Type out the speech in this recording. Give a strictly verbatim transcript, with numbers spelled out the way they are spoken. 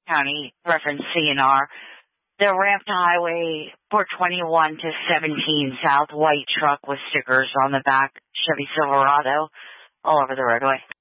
County, reference C N R. The ramp to Highway four twenty-one to seventeen south, white truck with stickers on the back, Chevy Silverado, all over the roadway.